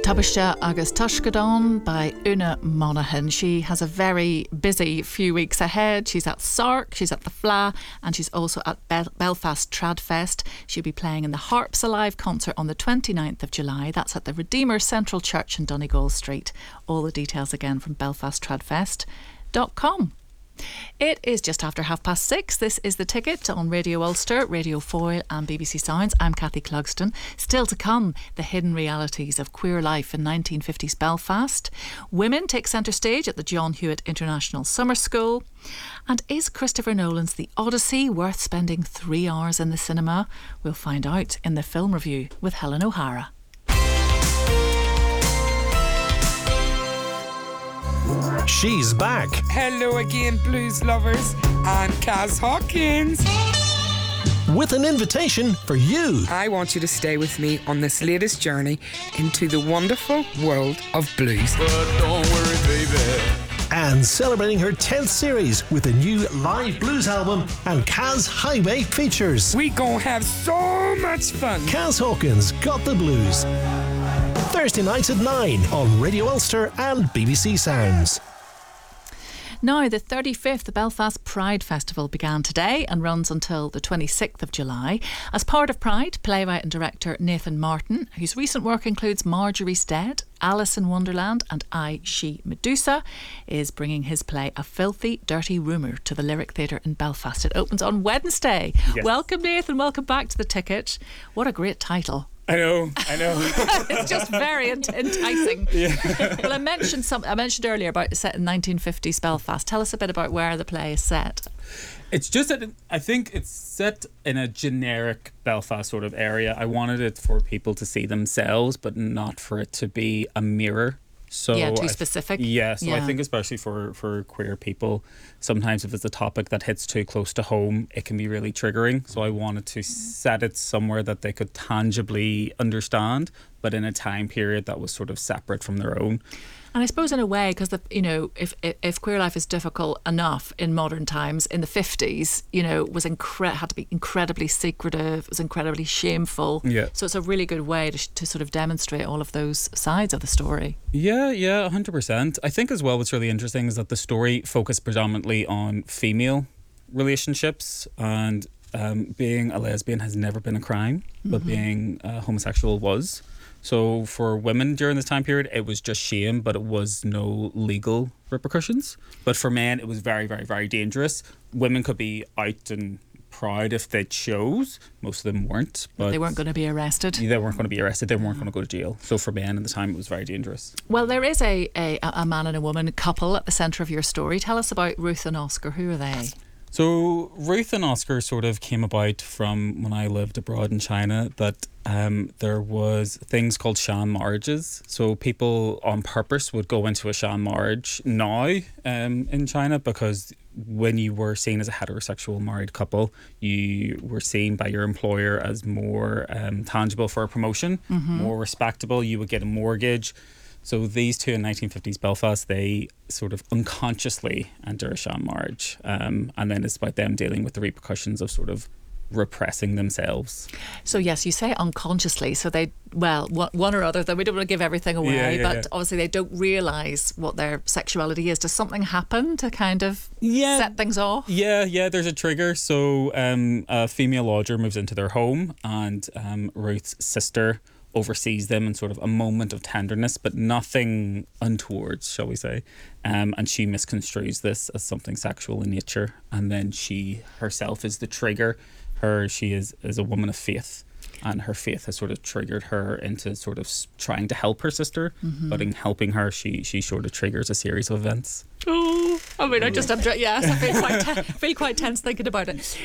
Tabhaiste agus Tushkadon by Una Monaghan. She has a very busy few weeks ahead. She's at Sark, she's at the Fla, and she's also at Belfast Tradfest. She'll be playing in the Harps Alive concert on the 29th of July. That's at the Redeemer Central Church in Donegal Street. All the details again from belfasttradfest.com. It is just after 6:30. This is The Ticket on Radio Ulster, Radio Foyle and BBC Sounds. I'm Cathy Clugston. Still to come, the hidden realities of queer life in 1950s Belfast. Women take centre stage at the John Hewitt International Summer School. And is Christopher Nolan's The Odyssey worth spending 3 hours in the cinema? We'll find out in the film review with Helen O'Hara. She's back. Hello again, blues lovers. I'm Kaz Hawkins. With an invitation for you. I want you to stay with me on this latest journey into the wonderful world of blues. But don't worry, baby. And celebrating her 10th series with a new live blues album and Kaz Highway features. We gon' have so much fun. Kaz Hawkins got the blues. Thursday nights at 9 on Radio Ulster and BBC Sounds. Now, the 35th Belfast Pride Festival began today and runs until the 26th of July. As part of Pride, playwright and director Nathan Martin, whose recent work includes Marjorie's Dead, Alice in Wonderland and I, She, Medusa, is bringing his play A Filthy, Dirty Rumour to the Lyric Theatre in Belfast. It opens on Wednesday. Yes. Welcome, Nathan. Welcome back to The Ticket. What a great title. I know. It's just very enticing. Yeah. Well, I mentioned earlier about it's set in 1950s Belfast. Tell us a bit about where the play is set. It's just that I think it's set in a generic Belfast sort of area. I wanted it for people to see themselves, but not for it to be a mirror. So too specific. I think especially for queer people, sometimes if it's a topic that hits too close to home, it can be really triggering. So I wanted to set it somewhere that they could tangibly understand, but in a time period that was sort of separate from their own. And I suppose in a way, because if queer life is difficult enough in modern times, in the 50s, was had to be incredibly secretive, it was incredibly shameful. Yeah. So it's a really good way to sort of demonstrate all of those sides of the story. Yeah, 100%. I think as well what's really interesting is that the story focused predominantly on female relationships, and being a lesbian has never been a crime, but being homosexual was. So for women during this time period, it was just shame, but it was no legal repercussions. But for men, it was very, very, very dangerous. Women could be out and proud if they chose. Most of them weren't. But they weren't going to be arrested. They weren't going to be arrested. They weren't going to go to jail. So for men at the time, it was very dangerous. Well, there is a man and a woman couple at the centre of your story. Tell us about Ruth and Oscar. Who are they? So Ruth and Oscar sort of came about from when I lived abroad in China, that there was things called sham marriages. So people on purpose would go into a sham marriage now in China, because when you were seen as a heterosexual married couple, you were seen by your employer as more tangible for a promotion, more respectable. You would get a mortgage. So these two in 1950s Belfast, they sort of unconsciously enter a sham marriage. And then it's about them dealing with the repercussions of sort of repressing themselves. So yes, you say unconsciously. So they, one or other, we don't want to give everything away, but obviously they don't realise what their sexuality is. Does something happen to kind of set things off? Yeah, there's a trigger. So a female lodger moves into their home, and Ruth's sister oversees them in sort of a moment of tenderness, but nothing untoward, shall we say. And she misconstrues this as something sexual in nature. And then she herself is the trigger. She is a woman of faith, and her faith has sort of triggered her into sort of trying to help her sister. But in helping her, she sort of triggers a series of events. Oh, I mean, I feel quite tense thinking about it.